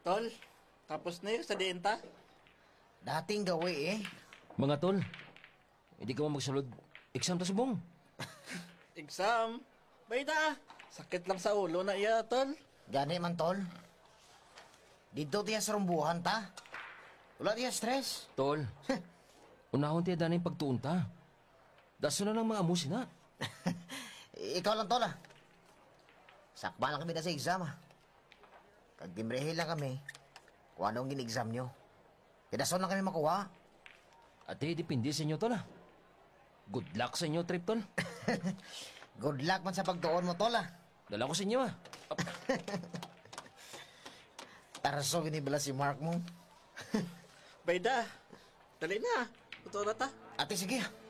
Tol, tapos na yun sa dienta? Dating gawi eh. Mga tol, hindi ka mo magsulod. Exam ta subong. Exam. Bayda, sakit lang sa ulo na iya, tol. Gani man tol. Dito tiya sa rumbuhan ta. Wala tiya stress. Tol, unahon tiya danay pagtuon ta. Daso na lang mga amusin na. Ikaw lang tol ah. Sakba lang kami na sa exam ah. Kagimrehe lang kami kung anong gin-exam nyo. Kidason lang kami makuha. Ate, depende sa inyo tol ah. Good luck sa inyo trip tol. Good luck man sa pagtuon mo tol ah. Dala ko sa inyo ah. Tarso ginibala si Mark mo. Bayda, dali na. Totoo na ta. Ate sige ah.